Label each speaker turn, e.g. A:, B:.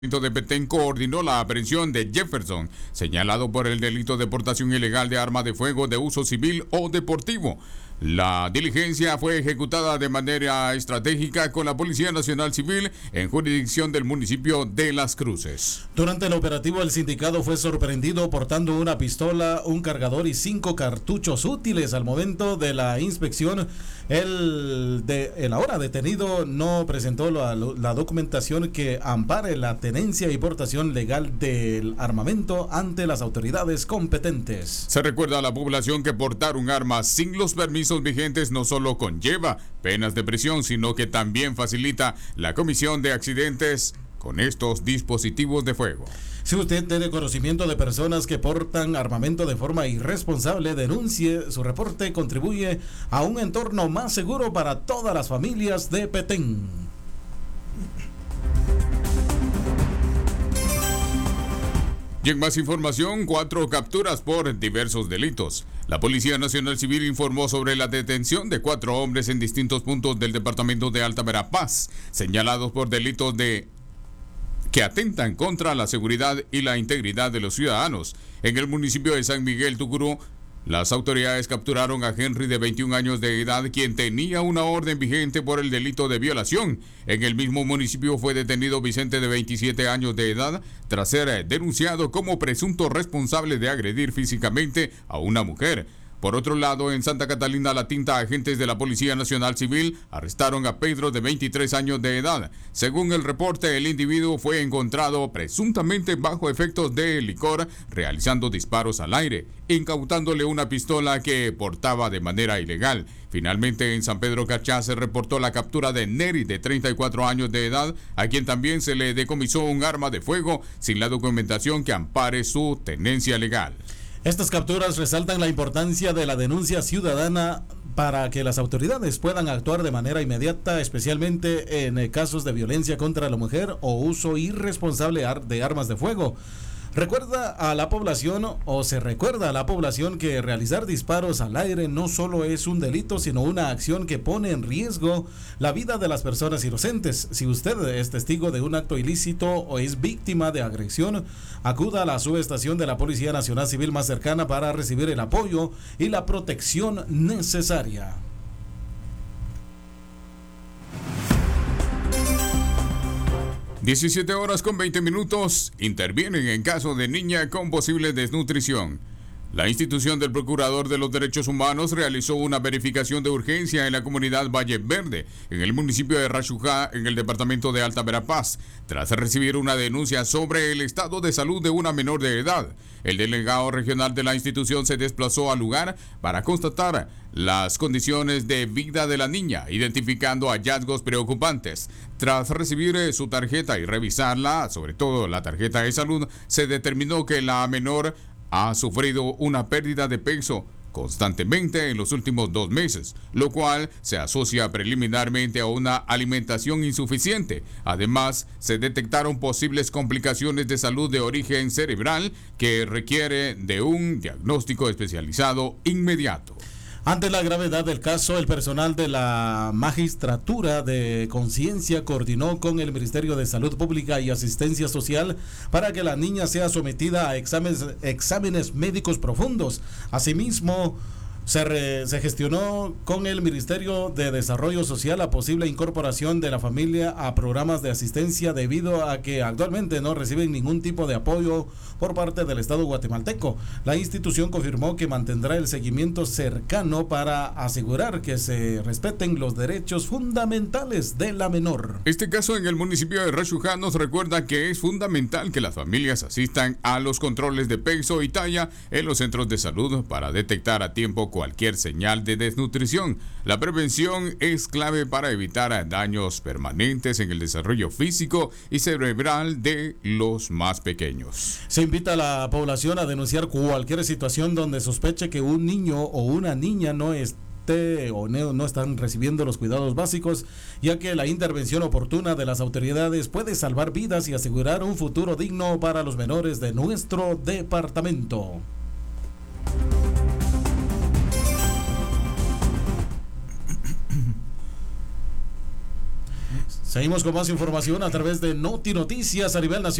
A: de Petén coordinó la aprehensión de Jefferson, señalado por el delito de portación ilegal de arma de fuego de uso civil o deportivo. La diligencia fue ejecutada de manera estratégica con la Policía Nacional Civil en jurisdicción del municipio de Las Cruces.
B: Durante el operativo, el sindicado fue sorprendido portando una pistola, un cargador y 5 cartuchos útiles. Al momento de la inspección, el ahora detenido no presentó la documentación que ampare la tenencia y portación legal del armamento ante las autoridades competentes.
A: Se recuerda a la población que portar un arma sin los permisos vigentes no solo conlleva penas de prisión, sino que también facilita la comisión de accidentes con estos dispositivos de fuego.
B: Si usted tiene conocimiento de personas que portan armamento de forma irresponsable, denuncie. Su reporte contribuye a un entorno más seguro para todas las familias de Petén.
A: Y en más información, 4 capturas por diversos delitos. La Policía Nacional Civil informó sobre la detención de 4 hombres en distintos puntos del departamento de Alta Verapaz, señalados por delitos que atentan contra la seguridad y la integridad de los ciudadanos. En el municipio de San Miguel Tucurú, las autoridades capturaron a Henry, de 21 años de edad, quien tenía una orden vigente por el delito de violación. En el mismo municipio fue detenido Vicente, de 27 años de edad, tras ser denunciado como presunto responsable de agredir físicamente a una mujer. Por otro lado, en Santa Catalina La Tinta, agentes de la Policía Nacional Civil arrestaron a Pedro, de 23 años de edad. Según el reporte, el individuo fue encontrado presuntamente bajo efectos de licor, realizando disparos al aire, incautándole una pistola que portaba de manera ilegal. Finalmente, en San Pedro Cachá se reportó la captura de Neri, de 34 años de edad, a quien también se le decomisó un arma de fuego sin la documentación que ampare su tenencia legal.
B: Estas capturas resaltan la importancia de la denuncia ciudadana para que las autoridades puedan actuar de manera inmediata, especialmente en casos de violencia contra la mujer o uso irresponsable de armas de fuego. Se recuerda a la población que realizar disparos al aire no solo es un delito, sino una acción que pone en riesgo la vida de las personas inocentes. Si usted es testigo de un acto ilícito o es víctima de agresión, acuda a la subestación de la Policía Nacional Civil más cercana para recibir el apoyo y la protección necesaria.
A: (17:20) Intervienen en caso de niña con posible desnutrición. La institución del Procurador de los Derechos Humanos realizó una verificación de urgencia en la comunidad Valle Verde, en el municipio de Rachujá, en el departamento de Alta Verapaz, tras recibir una denuncia sobre el estado de salud de una menor de edad. El delegado regional de la institución se desplazó al lugar para constatar las condiciones de vida de la niña, identificando hallazgos preocupantes. Tras recibir su tarjeta y revisarla, sobre todo la tarjeta de salud, se determinó que la menor ha sufrido una pérdida de peso constantemente en los últimos 2 meses, lo cual se asocia preliminarmente a una alimentación insuficiente. Además, se detectaron posibles complicaciones de salud de origen cerebral que requiere de un diagnóstico especializado inmediato.
B: Ante la gravedad del caso, el personal de la Magistratura de Conciencia coordinó con el Ministerio de Salud Pública y Asistencia Social para que la niña sea sometida a exámenes médicos profundos. Asimismo, se gestionó con el Ministerio de Desarrollo Social la posible incorporación de la familia a programas de asistencia, debido a que actualmente no reciben ningún tipo de apoyo por parte del Estado guatemalteco. La institución confirmó que mantendrá el seguimiento cercano para asegurar que se respeten los derechos fundamentales de la menor.
A: Este caso en el municipio de Rachujá nos recuerda que es fundamental que las familias asistan a los controles de peso y talla en los centros de salud para detectar a tiempo cualquier señal de desnutrición. La prevención es clave para evitar daños permanentes en el desarrollo físico y cerebral de los más pequeños.
B: Se invita a la población a denunciar cualquier situación donde sospeche que un niño o una niña no están recibiendo los cuidados básicos, ya que la intervención oportuna de las autoridades puede salvar vidas y asegurar un futuro digno para los menores de nuestro departamento. Seguimos con más información a través de Noti Noticias a nivel nacional.